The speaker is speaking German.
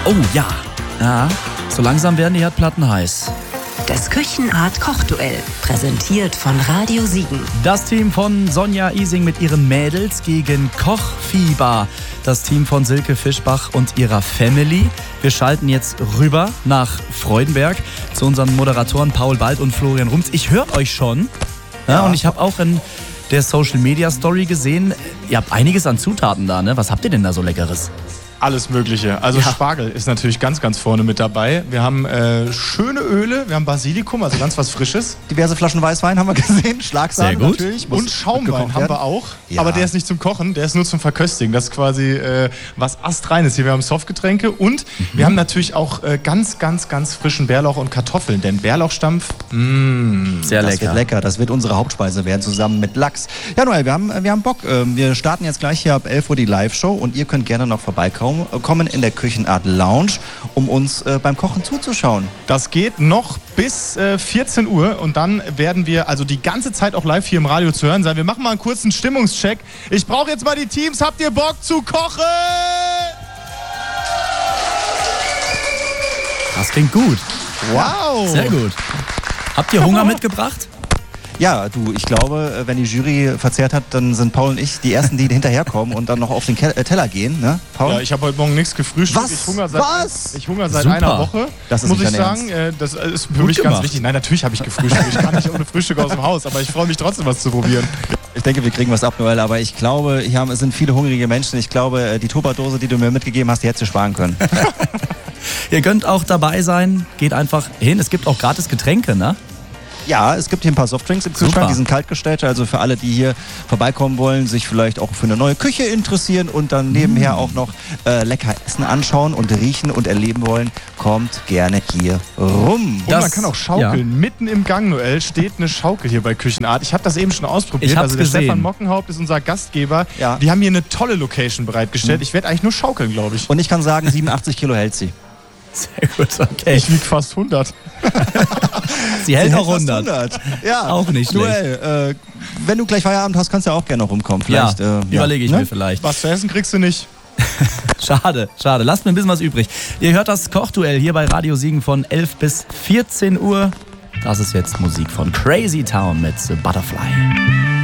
Oh ja. Ja, so langsam werden die Herdplatten heiß. Das Küchenart-Kochduell, präsentiert von Radio Siegen. Das Team von Sonja Ising mit ihren Mädels gegen Kochfieber. Das Team von Silke Fischbach und ihrer Family. Wir schalten jetzt rüber nach Freudenberg zu unseren Moderatoren Paul Bald und Florian Rumz. Ich höre euch schon. Ja, und ich habe auch in der Social-Media-Story gesehen, ihr habt einiges an Zutaten da, ne? Was habt ihr denn da so Leckeres? Alles Mögliche. Also Spargel ist natürlich ganz, ganz vorne mit dabei. Wir haben schöne Öle, wir haben Basilikum, also ganz was Frisches. Diverse Flaschen Weißwein haben wir gesehen, Schlagsahne Sehr gut. natürlich. Und Schaumwein haben wir auch, aber der ist nicht zum Kochen, der ist nur zum Verköstigen. Das ist quasi was astreines hier. Wir haben Softgetränke und wir haben natürlich auch ganz, ganz, ganz frischen Bärlauch und Kartoffeln, denn Bärlauchstampf, Sehr Das lecker. wird lecker, das wird unsere Hauptspeise werden, zusammen mit Lachs. Ja, Noel, wir haben Bock. Wir starten jetzt gleich hier ab 11 Uhr die Live-Show und ihr könnt gerne noch vorbeikommen in der Küchenart Lounge, um uns beim Kochen zuzuschauen. Das geht noch bis 14 Uhr und dann werden wir also die ganze Zeit auch live hier im Radio zu hören sein. Wir machen mal einen kurzen Stimmungscheck. Ich brauche jetzt mal die Teams. Habt ihr Bock zu kochen? Das klingt gut. Wow! Sehr gut. Habt ihr Hunger mitgebracht? Ja, du, ich glaube, wenn die Jury verzehrt hat, dann sind Paul und ich die Ersten, die hinterherkommen und dann noch auf den Teller gehen, ne, Paul? Ja, ich habe heute Morgen nichts gefrühstückt. Was? Ich hungere seit Super. einer Woche, Das ist muss nicht ich dein sagen. Das ist für Gut mich gemacht. ganz wichtig. Nein, natürlich habe ich gefrühstückt. Ich kann nicht ohne Frühstück aus dem Haus, aber ich freue mich trotzdem, was zu probieren. Ich denke, wir kriegen was ab, Noel, aber ich glaube, es sind viele hungrige Menschen. Ich glaube, die Tupperdose, die du mir mitgegeben hast, die hättest du sparen können. Ihr könnt auch dabei sein. Geht einfach hin. Es gibt auch gratis Getränke, ne? Ja, es gibt hier ein paar Softdrinks im Kühlschrank, Super. die sind kaltgestellt. Also für alle, die hier vorbeikommen wollen, sich vielleicht auch für eine neue Küche interessieren und dann nebenher auch noch lecker Essen anschauen und riechen und erleben wollen, kommt gerne hier rum. Und man kann auch schaukeln. Mitten im Gang, Noel, steht eine Schaukel hier bei Küchenart. Ich habe das eben schon ausprobiert. Ich hab's Also der gesehen. Stefan Mockenhaupt ist unser Gastgeber. Ja. Die haben hier eine tolle Location bereitgestellt. Ich werde eigentlich nur schaukeln, glaube ich. Und ich kann sagen, 87 Kilo hält sie. Sehr gut, okay. Ich wiege fast 100. Sie hält auch fast 100. Ja. Auch nicht schlecht. Noel, wenn du gleich Feierabend hast, kannst du ja auch gerne noch rumkommen. Vielleicht, Überlege ich ne? mir vielleicht. Was zu essen kriegst du nicht. Schade. Lasst mir ein bisschen was übrig. Ihr hört das Kochduell hier bei Radio Siegen von 11 bis 14 Uhr. Das ist jetzt Musik von Crazy Town mit The Butterfly.